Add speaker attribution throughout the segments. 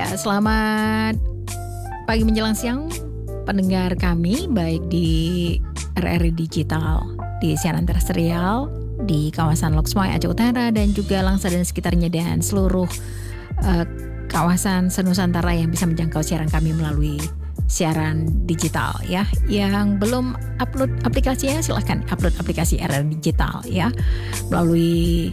Speaker 1: Ya, selamat pagi menjelang siang pendengar kami baik di RRI Digital, di siaran terestrial, di kawasan Loksmoy Aceh Utara dan juga Langsa dan sekitarnya dan seluruh kawasan senusantara yang bisa menjangkau siaran kami melalui siaran digital ya. Yang belum upload aplikasinya silahkan upload aplikasi RRI Digital ya melalui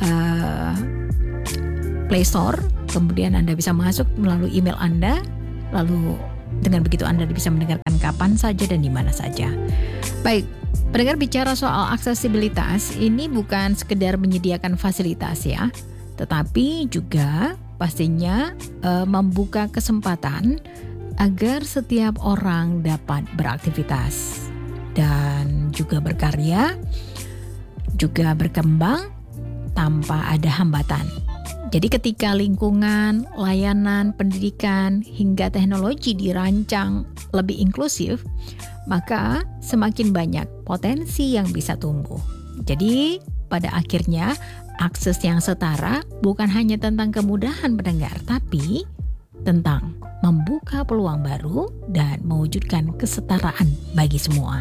Speaker 1: Play Store. Kemudian Anda bisa masuk melalui email Anda, lalu dengan begitu Anda bisa mendengarkan kapan saja dan di mana saja. Baik, pendengar, bicara soal aksesibilitas ini bukan sekedar menyediakan fasilitas ya, tetapi juga pastinya membuka kesempatan agar setiap orang dapat beraktivitas dan juga berkarya, juga berkembang tanpa ada hambatan. Jadi ketika lingkungan, layanan, pendidikan, hingga teknologi dirancang lebih inklusif, maka semakin banyak potensi yang bisa tumbuh. Jadi pada akhirnya akses yang setara bukan hanya tentang kemudahan pendengar, tapi tentang membuka peluang baru dan mewujudkan kesetaraan bagi semua.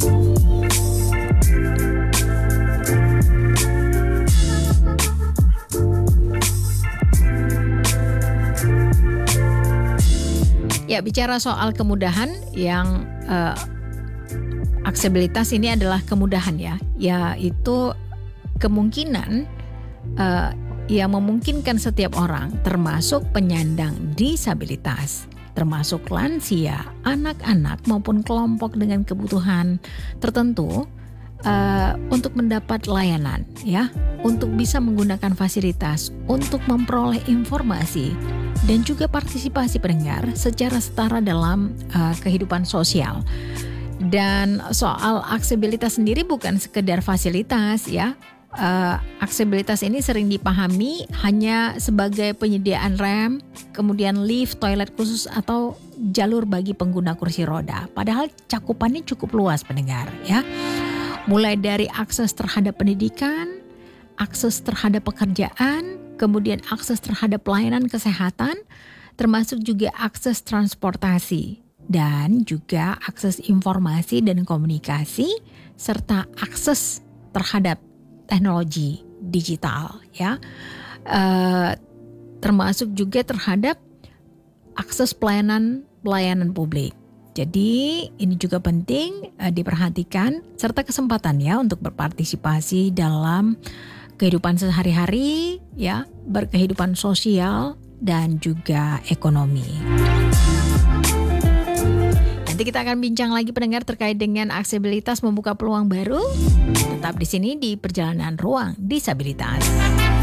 Speaker 1: Ya, bicara soal kemudahan yang aksesibilitas ini adalah kemudahan ya, yaitu kemungkinan yang memungkinkan setiap orang termasuk penyandang disabilitas, termasuk lansia, anak-anak maupun kelompok dengan kebutuhan tertentu untuk mendapat layanan ya, untuk bisa menggunakan fasilitas, untuk memperoleh informasi dan juga partisipasi pendengar secara setara dalam kehidupan sosial. Dan soal aksesibilitas sendiri bukan sekedar fasilitas ya. Aksesibilitas ini sering dipahami hanya sebagai penyediaan rem, kemudian lift, toilet khusus atau jalur bagi pengguna kursi roda. Padahal cakupannya cukup luas pendengar ya. Mulai dari akses terhadap pendidikan, akses terhadap pekerjaan, kemudian akses terhadap pelayanan kesehatan, termasuk juga akses transportasi, dan juga akses informasi dan komunikasi, serta akses terhadap teknologi digital ya, termasuk juga terhadap akses pelayanan publik. Jadi ini juga penting diperhatikan serta kesempatan ya untuk berpartisipasi dalam kehidupan sehari-hari ya, berkehidupan sosial dan juga ekonomi. Nanti kita akan bincang lagi pendengar terkait dengan aksesibilitas membuka peluang baru. Tetap di sini di Perjalanan Ruang Disabilitas.